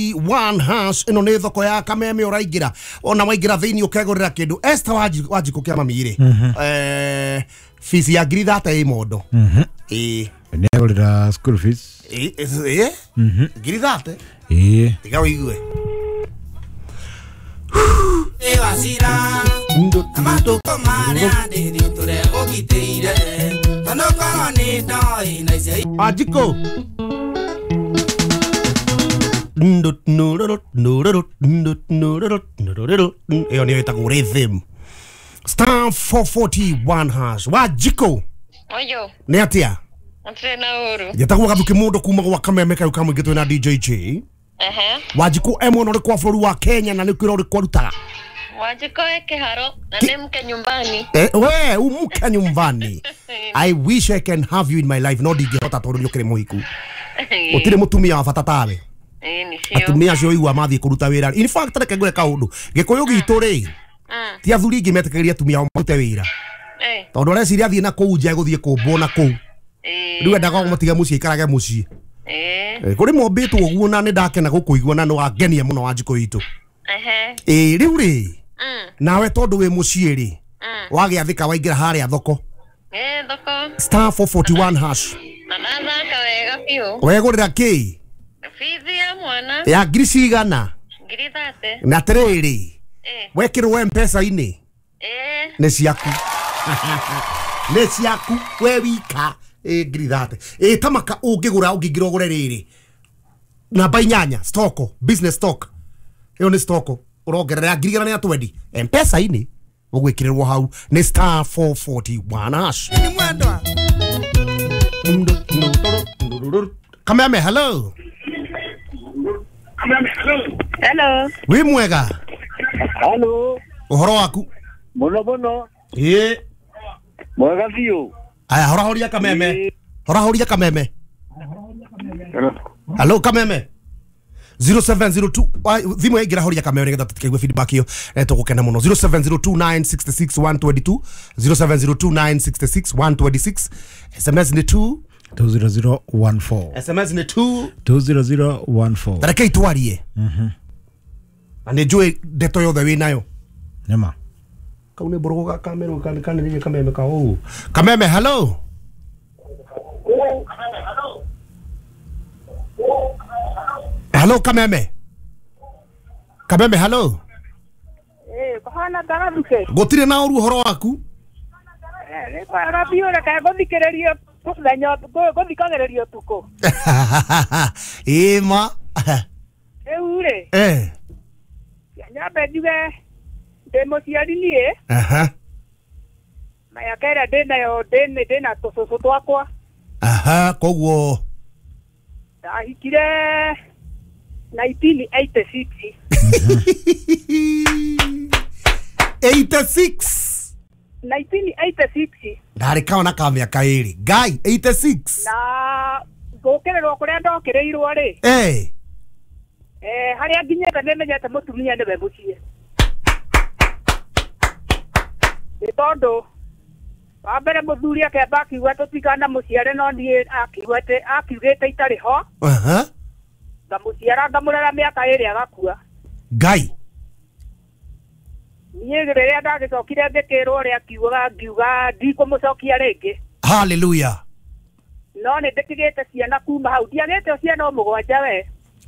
one hash ino ne thoko ya kameme uraigira ona waigira thiini ukegorera kindu Esther wajiko kia mamire fees ya grida ta imondo negorera school fees grida ta tiga wigue Evasira amato komare ade diutore ogiteire tano korone dai naise wajiko Eyo ni weta rhythm star 441 hash wajiko Oyo ne atia Atrena uru yatakuwa kabuke mundo kuma wa kameme kayo kamwe gitu na DJJ wajiko emo no kwa floru wa Kenya na nikiro ri kwaruta Wajiko eke haro na nemke nyumbani we umuka nyumbani I wish I can have you in my life no dige hota toru yokere mohiku otire mutumia wa fatatawe atumia cio igua mathie kuruta wira in fact reke ngure kaundu gikuyu gitu ri ti athuri ingi metekeria atumia ao marute wira tondu reciria athie na kuu nje guthie kumbo na kuu riu endaga mutiga mucii ikarage mucii kuri mombitwo uguo na ni ndakena gukuigua na no wangenia muno Wanjiko itu riu ri nawe tondu wi mucii ri wagiathika waingira haria thoko thoko star 441 hash na nathaka wega piu wegurira ki fizi ya mwana ya ngiri cigana ngiri 30 na tiriri wekirwo mpesa ini ne ciaku ne ciaku we wika ngiri 30 tamaka ungigura ungingira ugure riri namba 8 stoko business stock yo ni stoko urongerera ngiri 20 mpesa ini ugwikirwo hau ni star 441 hash ni mwendwa Kameme hello hello wi mwega Hello. uhoro waku Muno. mwega biu. aya horahoria Kameme horahoria Kameme hello Kameme 0702 thimu ingira horia Kameme nigetha tutikaigue feedback iyo tugukena muno 0702966122 0702966126 SMS ni 20014 SMS ni 20014 tareke itwarie ane joe deto yothe wi nayo nema kaune boroga kamera kan ni Kameme ka o Kameme hello hello Kameme hello Kohana tarabuke gotire na oru horo waku ni kwa rabio re ka gothikererio tuthenya gothikagererio tuko ma eure nyambe njuge ndemociari nie na yakera ndinayo ndina tucucu twakwa koguo ndahikire 1986 1986 ndari kaona ka miaka iri guy 86 na ngokererwo kuria ndokireirwo ri haria nginyete nimenyete mutumia niwe mucie ni tondu wa mbere muthuri akemba akiuga tutigana muciare no nie akiugite itari ho ngamuciara ngamurera miaka iri agakua guy niĩ rĩrĩa ndagĩcokire ngĩkĩrwo ũrĩa ngiuga ndikũmũcokia rĩngĩ hallelujah no nĩ ndĩkĩgĩte ciana kuma hau ndiagĩte ciana mũgwanja we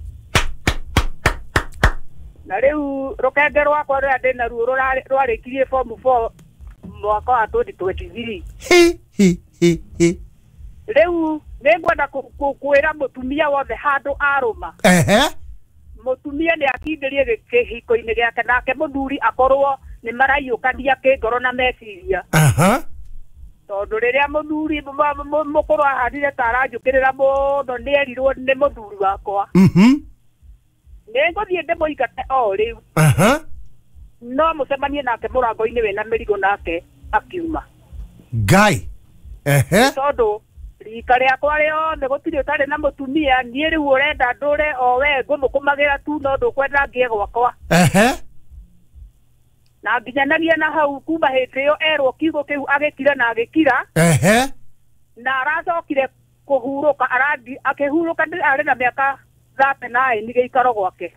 na rĩu rũkenge rwakwa rũrĩa ndĩ naruo rwarĩkirie form 4 mwaka wa 2023 rĩu nĩngwenda kwĩra mũtumia wothe handũ arũma mutumia ni akindĩrie kĩhiko-inĩ gĩake nake mũthuri akorwo nĩ maraiyũkania kĩngoro na meciria tondũ rĩrĩa mũthuri mũkũrũ ahandire ta aranjũkĩrĩra mũno nĩ erirwo nĩ mũthuri wakwa nĩ ngũthiĩ ndĩmũingate o rĩu no mũcemanie nake mũrango-inĩ wĩna mĩrigo nake akiuma guy tondũ rika rĩakwa rĩothe gũtirĩ ũtarĩ na mũtumia niĩ rĩu ũrenda ndũre o we ngũmũkũmagĩra tu no ndũkwenda ngĩe gwakwa na nginyanagia na hau kuma hĩndĩ ĩyo erwo kiugo kĩu agĩkira na agĩkira na aracokire kũhurũka akĩhurũka arĩ na mĩaka 39 nigeikaro gwake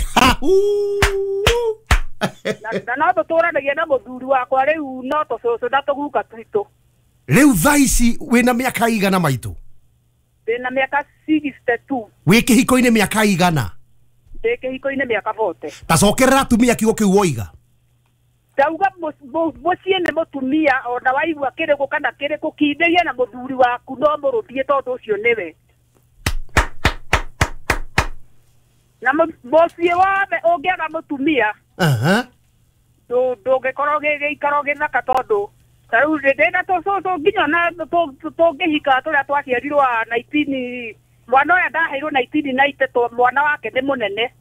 na no tũtũranagia na mũthuri wakwa rĩu no tũcũcũ na tũguka twitũ rĩu thaa ici wĩna mĩaka igana maitũ ndĩna mĩaka 62 wĩ kĩhiko-inĩ mĩaka igana ndĩ kĩhiko-inĩ mĩaka 40 tacokerera atumia kiugo kĩu woiga ndauga mũciĩ nĩ mũtumia ona waigua kĩrĩkũ kana kĩrĩkũ kindĩrie na mũthuri waku no mũrũthie tondũ ũcio nĩwe na mũciĩ wothe ũngĩaga mũtumia ndũngĩkorwo gĩikaro gĩthaka tondũ tarĩu ndĩna tũcũcũ nginya na tũngĩhika tũrĩa twaciarirwo 19 mwana ũrĩa ndaheirwo 1990 mwana wake nĩ mũnene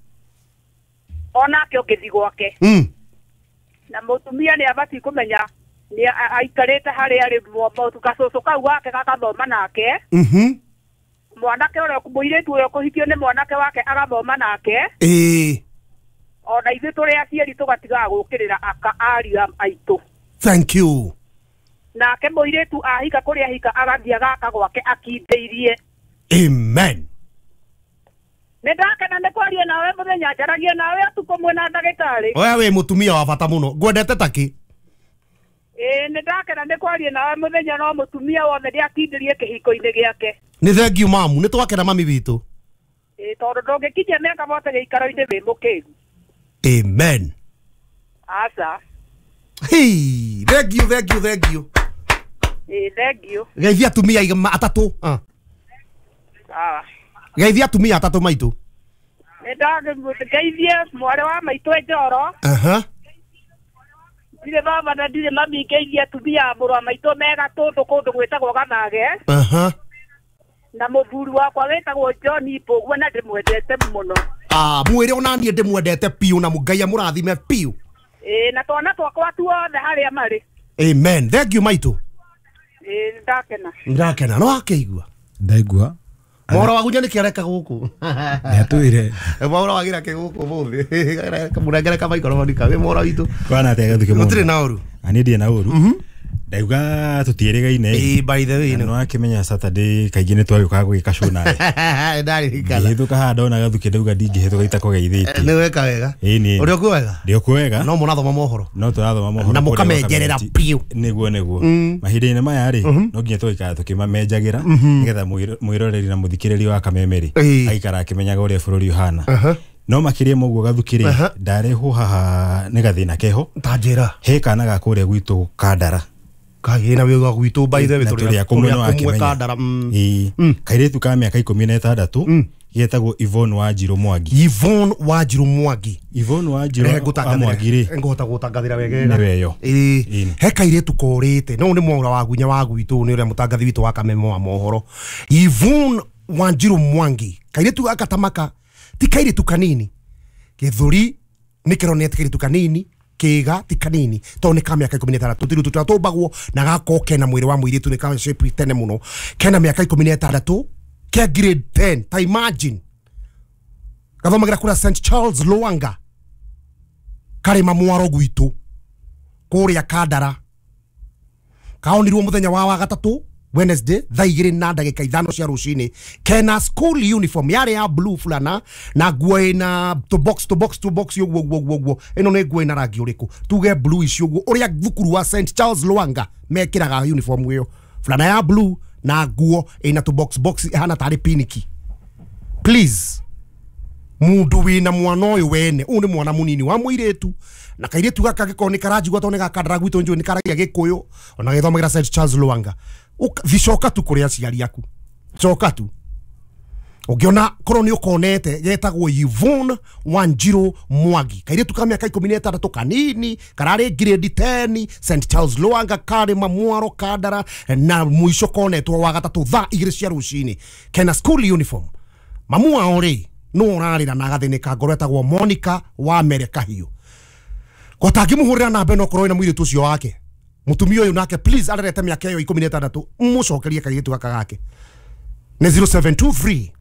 onake ũngĩthi gwake na mũtumia nĩ abatiĩ kũmenya nĩ aikarĩte harĩa arĩ gacũcũ kau gake gakathoma nake mwanake ũrĩa mũirĩtu ũrĩa ũkũhikio nĩ mwanake wake agathoma nake ona ithuĩ tũrĩ aciari tũgatigaga gũkĩrĩra ariũ aitũ thank you nake mũirĩtu ahika kũrĩa ahika agathiĩ agaka gwake akindĩirie amen nĩndakena nĩ kwaria nawe mũthenya njaragia nawe ũtukũ mwena ndagĩtarĩ oya wĩ mũtumia wa bata mũno ngwendete takĩ nĩndakena nĩ kwaria nawe mũthenya no mũtumia wothe nĩakindĩrie kĩhiko-inĩ gĩake nĩ thengiũ mamu nĩ twakena mami witũ tondũ ndũngĩkinyia mĩaka vote gĩikaro-inĩ wĩ mũkĩgu amen aca thengiũ geithia atumia atatũ geithia atumia atatũ maitũ nĩndageithie mwarĩ wa maitũ Njoro ndirĩ baba na ndirĩ mami ngeithie atumia mũrũ wa maitũ mega tũndũ kũndũ gwĩtagwo Ganage na mũthuri wakwa wĩtagwo John Mbũgua na ndĩmwendete mũno mwĩre ona niĩ ndĩmwendete piũ na Ngai amũrathime piũ na twana twakwa tuothe harĩa marĩ amen thengiũ maitũ ndakena no akĩigua ndaigua moro wagunya nĩkĩareka gũkũ nĩatwĩre moro wagira kĩgũkũ mũthĩ kamũrengere ka microphone kawe moro witũ kwana atĩa gathuke mũno mũtirĩ na ũru ani ndie na ũru ndauga tũtiĩrĩgaine by the way no akĩmenya Saturday kaingĩ nĩ twagĩũkaga gwĩka show nawe ndarĩrikana hĩtũka handa ona gathuke ndauga ndingĩhĩtũka itakũgeithĩtie nĩ weka wega ũrĩ okuo wega ndĩ okuo wega no mũrathoma mohoro no tũrathoma mohoro na mũkamenjerera piũ nĩguo mahinda-inĩ maya rĩ no nginya tũgĩikara tũkĩmamenjagĩra nĩgetha mwĩroreri na mũthikĩrĩri wa Kameme rĩ aikara akĩmenyaga ũrĩa bũrũri ũhana no makĩria moguo gathukĩrĩ ndarehwo haha nĩ gathĩna keho tanjĩra he kana ga kũrĩa gwitũ Kandara kagĩna wĩga gwitũ by the way tũrĩa kũmwe Kandara kairĩtu ka mĩaka 16 getagwo Yvonne Wanjiru Mwangi Yvonne Wanjiru Mwangi ngota gũtangathĩra wegega nĩweyo he kairĩtu korĩte no nĩ mwaura wa gunya wa gwitũ nĩ ũrĩa mũtangathi witũ wa Kameme wa mohoro Yvonne Wanjiru Mwangi kairĩtu gaka tamaka ti kairĩtu kanini gĩthũri nĩ kĩronete kairĩtu kanini kĩga ti kanini to nĩ ka mĩaka 16 tũtirũ tũtũmbagwo na gako kena mwĩrĩ wa mũirĩtu nĩ ka shape tene mũno kena mĩaka 16 kia grade 10 ta imagine gathomagĩra kũrĩa St Charles Lwanga karĩma mwaro gwitũ kũrĩa Kandara kaonirwo mũthenya wa gatatũ Wednesday thaa 2:05 cia rũcinĩ kena school uniform yarĩ ya blue fulana na nguo ina to box ũguo ĩno nĩ nguo ina rangi ũrĩkũ tuge blue icio ũguo ũrĩa thukuru wa St Charles Lwanga mekĩraga uniform ĩyo fulana ya blue na nguo ina to box hana tarĩ piniki please mundu wina mwana ũyũ wene ũyũ nĩ mwana mũnini wa mũirĩtu na kairĩtu gaka gĩkorwo nĩ karanjigua to nĩ gakandara gwitũ njũĩ nĩ karagia Gĩkũyũ ona gĩthomagĩra St Charles Lwanga thicoka tu kũrĩa aciari aku coka tu ũngĩona korwo nĩ ũkonete getagwo Yvonne Wanjiru Mwangi kairĩtu ka mĩaka 16 kanini kararĩ grade 10 St Charles Lwanga karĩma mwaro Kandara na mũico konetwo wa gatatũ thaa 2 cia rũcinĩ kena school uniform mamu wao rĩ no ũrarĩra na gathĩnĩka ngoro etagwo Monica wa Mere Kahiũ gotangĩmũhũrĩra namba ĩno korwo ĩna mũirĩtu ũcio wake mutumia ũyũ nake please arerete mĩaka ĩyo 16 mũcokerie kairĩtu gaka gake nĩ 0723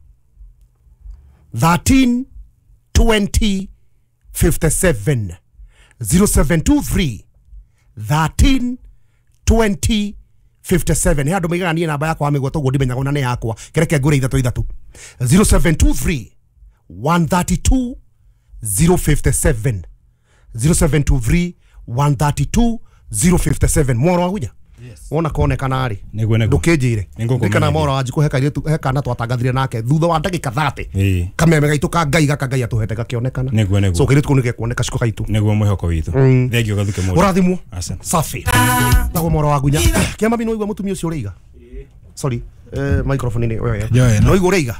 13 20 57 0723 13 20 072 handu migania namba yakwa amigwa togo ndimenyaga na ne yakwa kereke ngure 3 0723 132 057 0723 132 057 moro agunya wona konekana ari ndukijire ndikana moro ajiko heka na twatangathire nake thutha wa ndagika 30 kameme gaitu ka ngai gaka ngai atuhete gakionekana so kiritu kunike kuoneka ciko gaitu neguo mwihoko witu thengio gathuke mu urathimwo safi tago moro agunya kiama bino igwa mutumia ucio uriga sorry microphone ni wewe no igwa uriga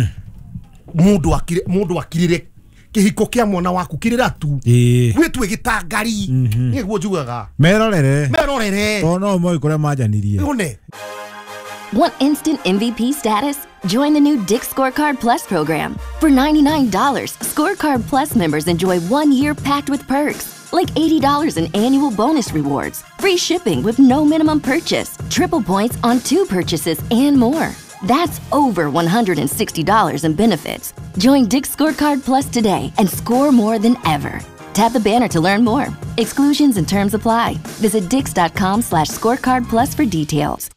mundu akirire kihiko kia mwana waku kirira tu gwitu gitangari niguo njugaga merorere no moi kuria majanirie one. Want instant MVP status? Join the new Dick's Scorecard Plus program. For $99, Scorecard Plus members enjoy 1 year packed with perks, like $80 in annual bonus rewards, free shipping with no minimum purchase, triple points on 2 purchases, and more. That's over $160 in benefits. Join Dick's Scorecard Plus today and score more than ever. Tap the banner to learn more. Exclusions and terms apply. Visit dix.com/scorecard plus for details.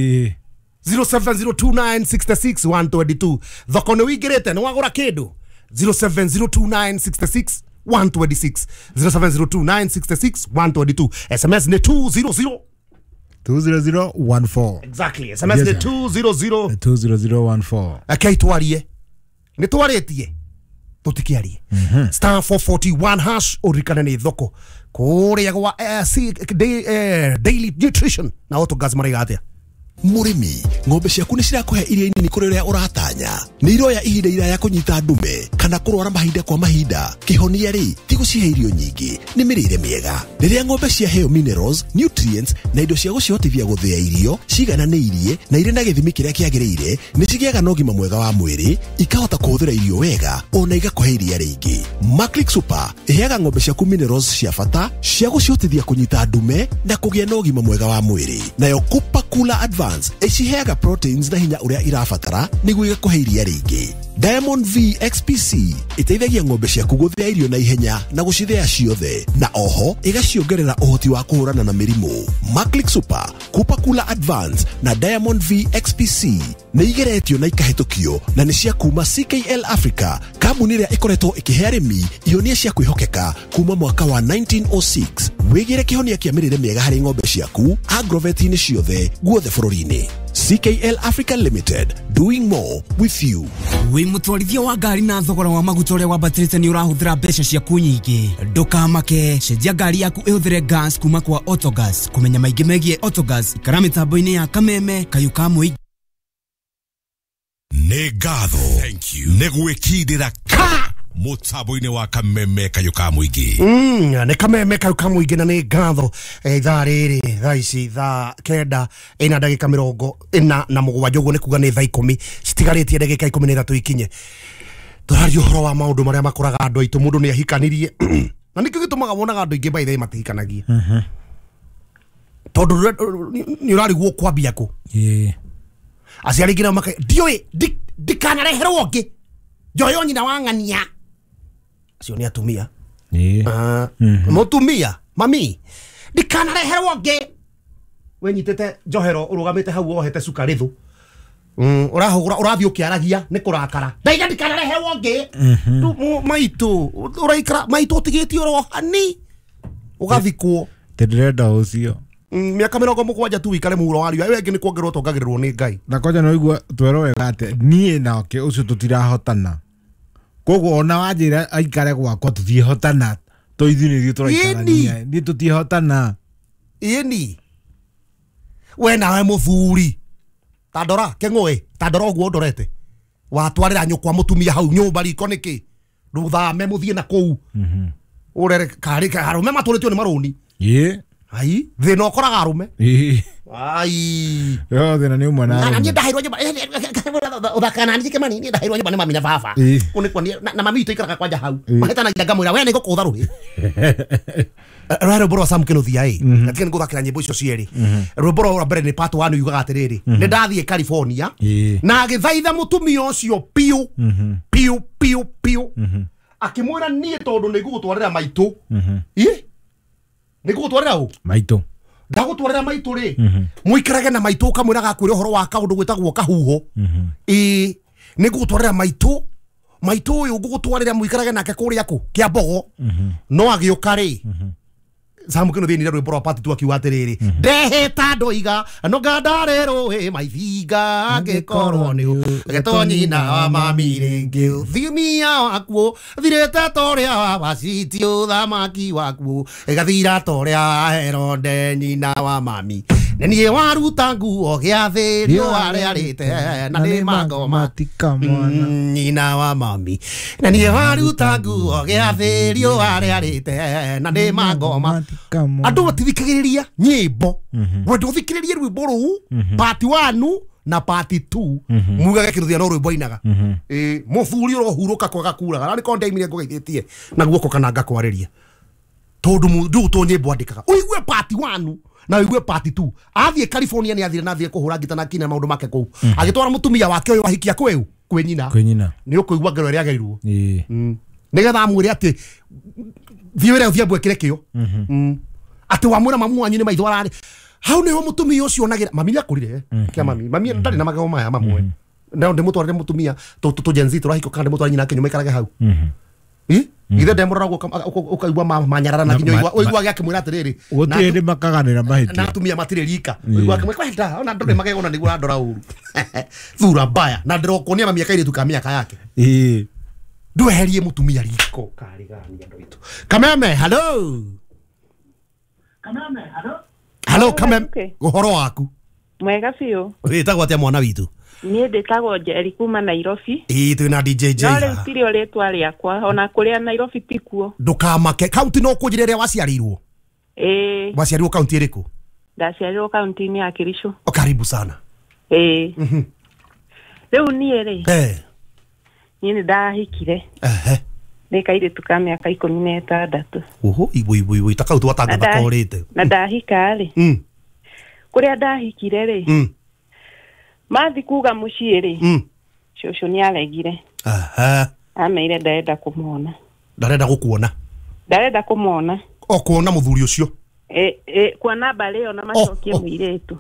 0702966122 thoko ni wigirite ni wagura kindu 0702966126 0702966122 SMS ni 20014 exactly SMS ni 20014 akaitwarie ni twaritie tutikiarie star 441 hash urikana ni thoko kuria gwa daily nutrition na autogas marigatia Murimi, ng'ombe ciaku ni cirakuhe irio nini kuria uratanya. Ni iroya ihinda iraya kunyita ndume kana kurwara mahinda kwa mahinda. Kihonia ri ti gucihe irio nyingi, ni mirire miega. Riria ng'ombe ciaheo minerals, nutrients na indo cia gucihotithia guthia irio cigananĩirie na ire na gĩthimi kĩrĩa kĩagĩrĩire, ni cigĩaga na ũgima mwega wa mwĩrĩ, ikahota kũhũthĩra irio wega ona igakũhe iria rĩingĩ. Maclick Super iheaga ng'ombe ciaku minerals cia bata cia gucihotithia kunyita ndume na kũgĩa na ũgima mwega wa mwĩrĩ. Nayo Kupa Kula Advance eciheaga proteins na hinya uria irabatara niguo igakuhe iria rĩingĩ. Diamond V XPC iteithagia ng'ombe ciaku guthia irio na ihenya na gucithia ciothe, na oho igaciongerera uhoti wa kuhurana na mĩrimũ. Maclick Super, Kupa Kula Advance na Diamond V XPC nĩ igeretio na ikahĩtũkio na nĩ cia kuma CKL Africa, kambuni ĩrĩa ĩkoretwo ĩkĩhe arĩmi ihonia cia kwĩhokeka kuma mwaka wa 1906. Wĩgĩre kĩhonia kĩa mĩrĩre mĩega harĩ ng'ombe ciaku agrovet-inĩ ciothe guothe bũrũri-inĩ. CKL Africa Limited, doing more with you. Wi mutwarithia wa ngari na thogora wa maguta uria wambatĩrĩte ni ũrahũthĩra mbeca ciaku nyingĩ. Ndũkamake, cenjia ngari yaku ĩhũthĩre gas kuma kwa Autogas. Kumenya maingĩ megiĩ Autogas, ikara mĩtambo-inĩ ya Kameme, Kayuka Mũingĩ. Nĩ ngatho nĩ gwĩkindĩra ka mũtambo-inĩ wa Kameme, Kayuka Mũingĩ. Nĩ Kameme, Kayuka Mũingĩ na nĩ ngatho ithaa rĩrĩ thaa ici thaa 9 ĩna ndagĩka 47 ũguo nĩ kuga nĩ thaa 10 citigarĩtie ndagĩka 13 ikinye. Tũraria ũhoro wa maũndũ marĩa makoraga andũ aitũ, mũndũ nĩ ahikanirie na nĩkĩo gĩtũmaga wonaga andũ aingĩ baithe matihikanagia tondũ nĩ ũrarigwo kwambia kũ. Aciari nginya maka ndiũĩ ndikanareherwo ũngĩ njoyo nyina wa ng'ania acio nĩ atumia mũtumia mami ndikanareherwo ũngĩ wenyitĩte njohero ũrũgamĩte hau wohete cuka rĩthũ ũrahũgũra ũrathiĩ ũkĩaragia nĩ kũrakara ndaiga ndikanareherwo ũngĩ maitũ ũraikara maitũ ũtigĩtie ũrohani ũgathikwo tĩndĩrenda ũcio miaka 70 tu wikare muhuro wa riwa wengĩ nĩ kuongererwo tongagĩrĩrwo nĩ Ngai na koja no igua twero wega atĩ niĩ nake ũcio tũtirahotana koguo ona wanjĩra aikare gwakwa tũtiehotana toithi nĩ tũraikarania nĩ tũtiehotana ĩni we nawe mũthuri tandora keng'oe tandora ũguo ndorete watwarĩra nyũkwa mũtumia hau nyũmba riko nĩkĩ rũthame mũthiĩ na kũu ũrere karĩ karume matũrĩtio nĩ marũni ai thĩna ũkoraga arume ai yo thĩna nĩ umwe na niĩ ndaheirwo nyũmba ũthakana niĩ kĩmani niĩ ndaheirwo nyũmba nĩ mami na baba na mami itũ ikaraga kwanja hau mahĩtanagia ngamwĩra we nĩ gũkũtha rũhĩ rwĩmbo rwa Sam Kinuthia natige nĩ gũthakĩra nyĩmbo icio cierĩ rwĩmbo rwa mbere nĩ part 1 yugaga atĩrĩrĩ nĩ ndathiĩ California na agĩthaitha mũtumia ũcio piũ akĩmwĩra niĩ tondũ nĩ ngũgũtwarĩra maitũ nĩ ngũgũtwarĩra ũ maitũ ndagutwarira maitu ri muikarage na maitu kamwira gakwira horo wa kaundu gwitagwo kahuho ni gutwarira maitu uyu gugutwarira muikarage nake kuria ku kia bogo no agiuka ri Samu kino thini rwimbo rwa pati tu akiuga atiriri ndeheta ndoiga no ngandarero maithinga ngikorwo ni getonyina wa mami ringi thimia wakuo thirete toria waciti uthamaki wakuo gathira toria Herode nyina wa mami nenie waruta nguo giathi rio ariarite na ni mangoma tikamwana nyina wa mami nenie waruta nguo giathi rio ariarite na ni mangoma andu batithikagiriria nyimbo wendo uthikiririe rwimbo ru part 1 na part 2 mugage kiruthia no rwimbo inaga muthuri rohuruka kwaga kuraga na ni kondeimire ngugeithietie na guoko kana ngakwariria tondu mundu to nyimbo andikaga uigue part 1 na uigue part 2 athie California ni athire na athie kuhura ngita na kina maundu make kuu agitwara mutumia wake uyu ahikia kweu kwenyina ni ukuigua ngero ria agerirwo nigetha amwire ati thiwire uthie bwekire kio ati wamwira mamu wanyu ni maithwarari hau niho mutumia ucio nagira mami akurire kia mami ndari na magego maya mamwe ndio ndimutwarire mutumia to Gen Z turahiko kandi mutwara nyina kenyu maikarage hau ithe ndemurora ukaigua manyarara na kinyo uigua gya kimwira atiriri gutire ndi makaganira mahiti na atumia matire rika uigua kimwira ona ndore magego na ndigura ndora uru thura mbaya na ndirokonia mami akaire tu kamia yake ndweherie mutumia riko karigania ndo itu kameme hello Hello, Kameme. Uhoro waku? Mwega fiu. Witagwo atia mwana witu? Nie ndetagwo Jerry kuma Nairobi. Twina DJ. Nole ntiri oretwa riakwa ona kuria Nairobi tikuo. Ndukamake county no kujire ria waciarirwo. Waciarirwo county iriku? Ndaciarirwo county ni ya Kericho. Karibu sana. Leo nie ri. Nie ndahikire. Nikaire tukame aka 16. Oho, ibu itakau tu watanga bakorete. Na ndahika ri. Kuria ndahikire ri. Mathi kuga muciiri. Shosho ni alegire. Ameire ndaenda kumuona. Ndarenda gukuona. Ndarenda kumuona. Okuona muthuri ucio. Kwa namba leo na macokie muiretu.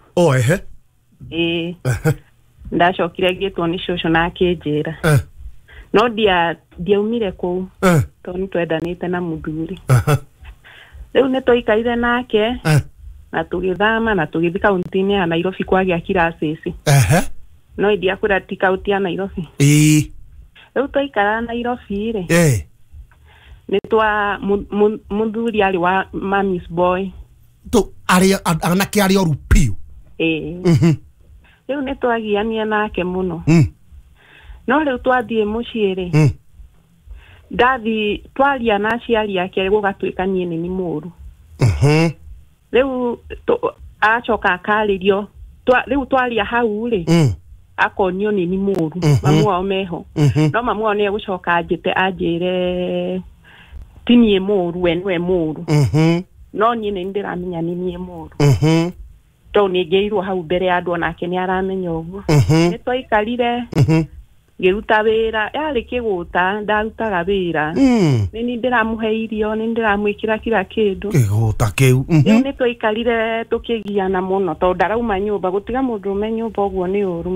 Ndacokire ngitwo ni shosho na akinjira. No ndiaumire kuu toni twendanite na muthuri riu ni toikaire nake na tugithama na tugithi kaunti-ini ya Nairobi kwagia classes no india kura ti kaunti ya Nairobi riu toikara Nairobi ri ni twa muthuri ari wa mami's boy to ari anake ari orupio riu ni twagiania nake muno no riu twathie muciiri ndathi twaria na ciari yake gugatwikanie ni muru riu acoka akaririo riu twaria hau ri akonio ni muru mamu wao meho no mamu wao ni gucoka anjire tinie muru we muru no nie ni ndiramenya ni muru to ni ngeirwo hau mbere ya andu onake ni aramenya uguo ni twikarire giruta wira yari kiguta ndarutaga wira ni ndiramuhe irio ni ndiramwikira kila kindu kiguta kiu ni twikarire tukigiana muno to ndarauma nyumba gutiga mundu ume nyumba uguo ni uru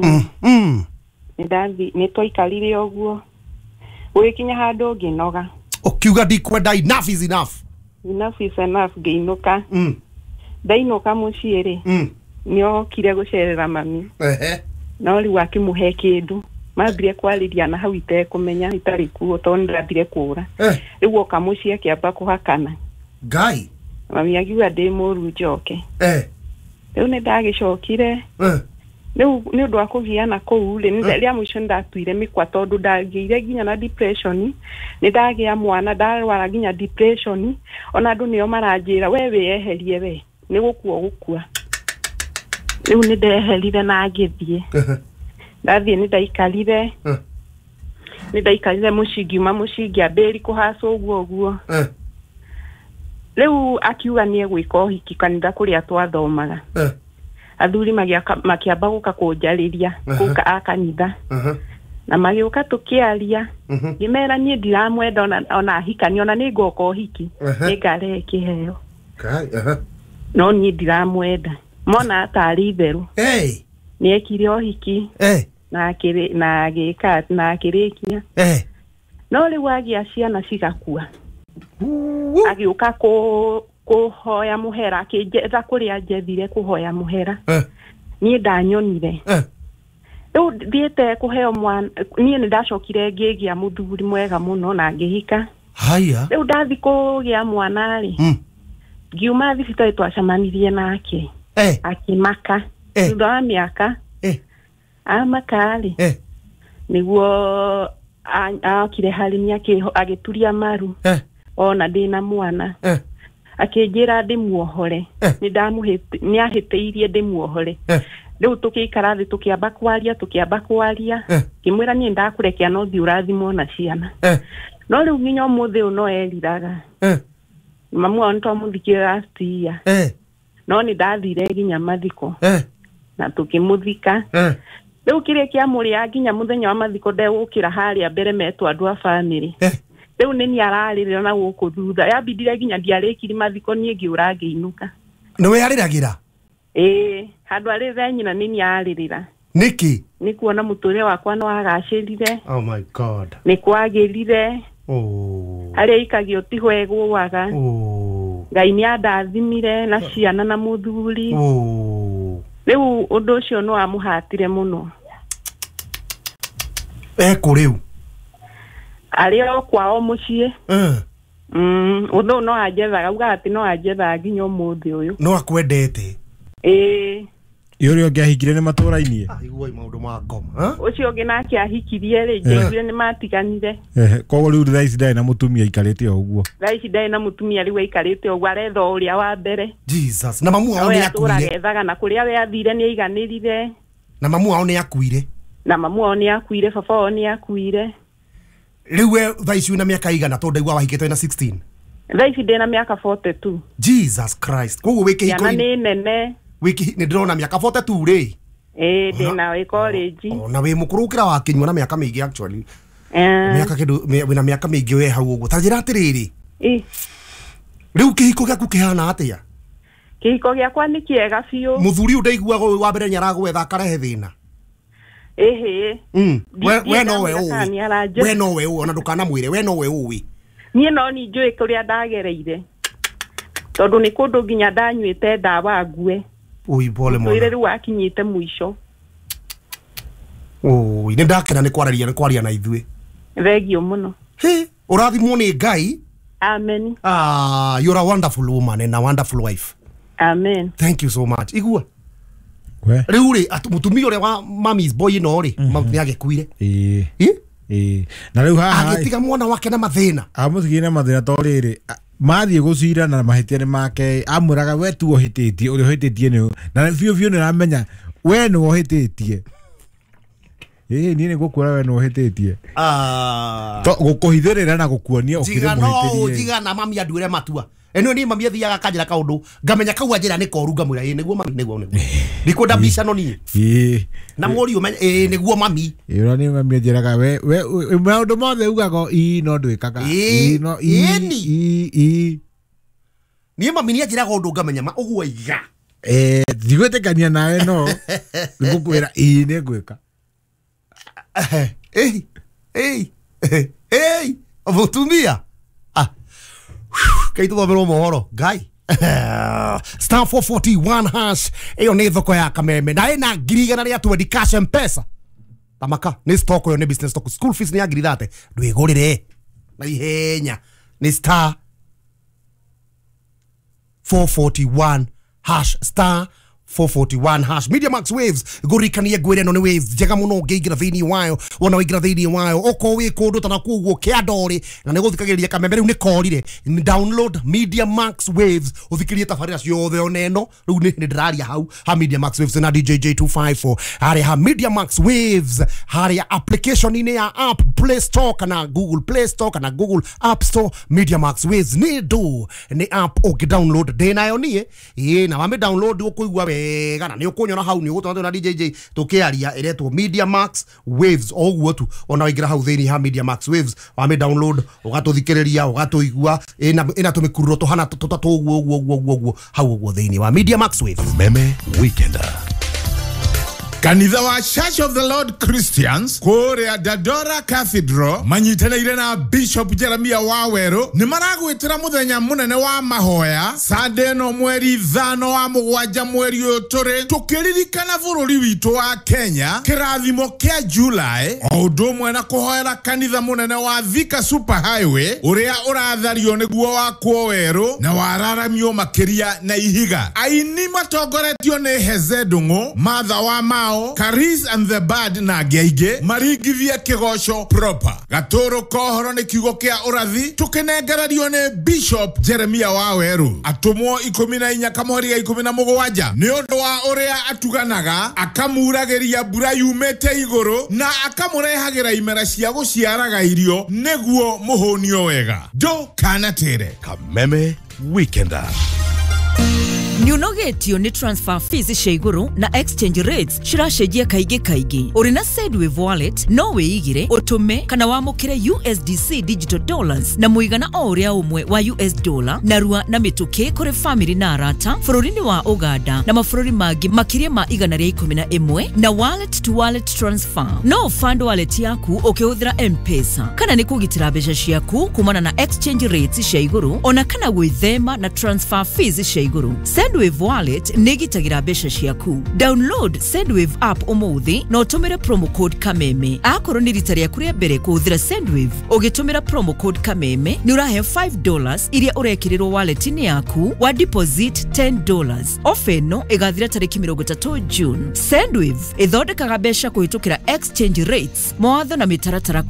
ni twikarire uguo wikinya handu nginoga ukiuga ndikwenda enough is enough ngeinuka ndainuka muciiri nio kire gucerera mami no riu akimuhe kindu mambire kwariria na hau itekumenya itari kuo to ndathire kura riu oka mucie akiamba kuhakana ngai mami agiuga ndi muru njoke riu ni ndagicokire riu ni undu wa kugiana kuu ri ria mwico ndatuire mikwa tondu ndagiire nginya na depression ni ndagia mwana ndarwara nginya depression ona andu nio maranjira we weyeherie we ni gukua riu ni ndeherire na ngithie ndathie ni ndaikarire mucingi ambiri kuhaca uguo riu akiuga ni egwika uhiki kanitha kuria twathomaga athuri makiamba guka kunjariria kuka akanitha na magiuka tukiaria ngimera nie ndiramwenda ona ahikani ona ni ngoka uhiki ni ngare kiheo no ni ndiramwenda mona atari theru ni ekire ohiki na agika na akirikia no riu agia ciana cigakua agiuka kuhoya muhera akijetha kuria njethire kuhoya muhera ni ndanyonire riu thiete kuheo mwana ni ndacokire ngigia muthuri mwega muno na ngihika haya riu ndathi kugia mwana ri ngiuma thibitari twacamanirie nake akimaka thutha wa miaka amakari niguo akire harimi agituria maru ona ndina mwana akinjira ndimuohore ni ndamuhite ni ahiteirie ndimuohore riu tukikara thi tukiamba kwaria kimwira ni ndakurekia no thi urathimo na ciana no riu nginyo muthi uno eriraga mamu onto muthikira astia no ni ndathire ginya mathiko na tukimuthika riu kire kia muri aginya muthenya wa mathiko ndegukira haria mbere metu andu a family riu ni ararira na guku thutha yabidire ginya ndiarikiri mathiko ni ngiura ngiinuka no we ariragira handu ari thenyina ni aririra niki ni kuona muture wakwa no agacirire oh my god ni kwagirire ari ikagio tihwego waga ngai ni andathimire na ciana na muthuri riu undu ucio no amuhatire muno kuriu ari o kwao mucie undu no ajethaga uga ati no ajetha nginyo muthi uyu no akwendete Yuri ngahikire ni matura-ini igua maundu ma ngoma ucio ngi nake ahikirie ri ngiugire ni matiganire kogo riu thaisi ndai na mutumia ikarite uguo thaisi ndai na mutumia riu ikarite uguo aretha uria wa mbere Jesus na mamu wao ni akuire agethaga na kuria we athire ni aiganirire na mamu wao ni akuire na mamu wao ni akuire baba wao ni akuire riu we thaisi una miaka igana to ndaigua wahikite na 16 thaisi ndina miaka 42 Jesus Christ kogo wiki hiko ni nene wiki ni ndrona miaka 42 ri ndina we college na we mukurukira wa kinywa na miaka mingi actually miaka kindu wina miaka mingi we hau uguo tanjira atiriri riu kihiko giaku kihana atia kihiko giakwa ni kiega biu muthuri undaigua wa mbere nyaragwetha akarehe thina we no we ona ndukana mwire we no we uwi nie no ni njui kuria ndagereire tondu ni kundu nginya ndanyuite ndawa ngue ui pole mwana ire riu akinyite mwisho ni ndakena ni kwaria na ithui thegio muno urathimwo ni Ngai amen you're a wonderful woman and a wonderful wife amen thank you so much igua riu ri mutumia uria wa mommy's boy no ri ni agekuire na riu haha agitiga mwana wake na mathina amutigire na mathina to riri mathie gucira na mahitia ni make amuraga we tu ohititie uri ohititie ni na biu ni ramenya we ni ohititie ni ni gukura we ni ohititie to gukuhithirira na gukuonia ukire muhitirie jiga na mami anduire matua eno ni mami athiaga kanjira kaundu ngamenya kau anjira ni koru ngamwira niguo mami niguo ndikunda bica no ni na muri umenye niguo mami ira ni mami anjiraga we maundu mothe ugago no ndwikaga no ni mami ni anjiraga undu ngamenya ma uguo iga thigwetekania nawe no ngukwira ni ngwika mutumia Kaito thomero mohoro Ngai star 441 hash iyo ni thoko ya Kameme na ina ngirigana ria 20 cash mpesa tamaka ni stock yo ni business stock school fees ni agiri thate ndwigurire na ihenya ni star 441 hash star 441 hash Media Max Waves gurikania gwire no ni waves jega muno ngigira thini wayo wona wigira thini wayo oko wi kundu tana kuguo kiandori na ni guthikagiria Kameme riu ni korire ni download Media Max Waves uthikirie tafarira ciothe oneno riu ni ndiraria hau ha Media Max Waves na DJJ254 hari ha Media Max Waves hari application ine ya app Play Store kana Google Play Store kana Google App Store Media Max Waves ni do ni app o download de nayo nie na wame download ukuigwa we wega na ni ukunyona hau ni ugutona na DJJ tukiaria iretwo Media Max Waves oguo tu ona waingira hau thini ha Media Max Waves wa me download ugatuthikiriria ugatuigua ina tumikururo tuhana tutatu oguo hau oguo thini wa Media Max Waves Meme Weekender. Kanitha wa Church of the Lord Christians Korea Dadora Cathedral manyitanaire na Bishop Jeremiah Waweru ni maragwitira muthenya munene wa mahoya Sunday no mweri 5 wa mugwanja mweri uturi tukiririkana bururi witu wa Kenya kirathimo kia July odumwe na kuhoera kanitha munene wa Thika Super Highway uria urathario niguo wa Kwoweru na wararamio makiria na ihiga aini matongoretio ni Hezedungu Martha wa Mao Karis and the Bad na Geige marigithia kigosho proper gatoro kohoro ni kiugo kia urathi tukinengerario ni Bishop Jeremiah Waweru atumwo 14 kamweri ga 17 ni undu wa uria atuganaga akamurageria mbura yumete iguru na akamurehagira imera cia guciaraga irio neguo muhunio wega do kanatire Kameme Weekender. Niunogetio ni transfer fees cia iguru na exchange rates ciracejia kaigi uri na Sendwave wallet no wiigire utume kana wamukire USDC digital dollars na muigana o uria umwe wa US dollar na rua na mituki kuri family na arata fururini wa Uganda na mafururi magi makiria ma igana ria 11 na wallet to wallet transfer no fund wallet yaku ukihudhira M-Pesa kana ni kugitira mbeca ciaku kumana na exchange rates cia iguru ona kana gwithema na transfer fees cia iguru Sendwave wallet negitagira mbeca ciaku. Download Sendwave app umuthi na utumire promo code Kameme. Akoro ni rita ria kuria mbere kuthira Sendwave ugitumira promo code Kameme ni urahe $5 iria urekirirwo wallet ni yaku wa deposit $10. Ofe no igathira tariki 30 June. Sendwave ithondekaga mbeca kuhitukira exchange rates mawatho na mitaratara